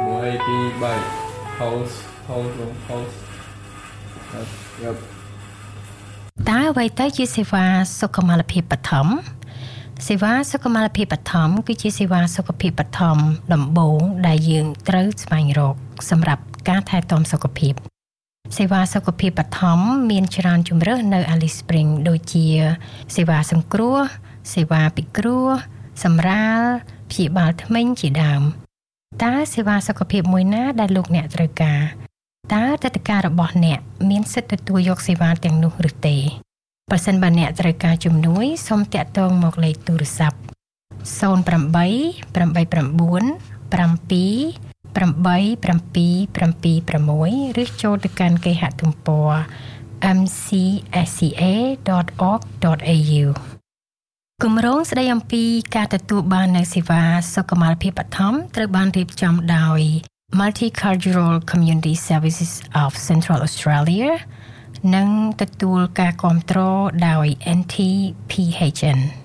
Pause តើអ្វីទៅជាសេវាសុខុមាលភាពបឋមសេវាសុខុមាលភាពបឋមគឺជាសេវាសុខភាពបឋមដំបូងដែលយើងត្រូវស្វែងរកសម្រាប់ការថែទាំសុខភាពសេវាសុខភាពបឋមមានច្រើនជម្រើសនៅ Alice Spring ដូចជាសេវាសង្គ្រោះសេវាពិគ្រោះសម្រាលព្យាបាលធ្មេញជាដើមតើសេវាសុខភាពមួយណាដែលលោកអ្នកត្រូវការតើទឹកការរបស់អ្នកមានសិទ្ធិទទួលយកសេវាទាំងនោះឬទេបើសិនបើអ្នកត្រូវការជំនួយសូមតាក់ទងមកលេខទូរស័ព្ទ0889277776 ឬចូលទៅកាន់គេហទំព័រ mcsca.org.au គម្រោងស្តីអំពីការទទួលបាននូវសេវាសុខុមាលភាពបឋមត្រូវបានរៀបចំដោយ Multicultural Community Services of Central Australia និងទទួលការគាំទ្រដោយ NTPHN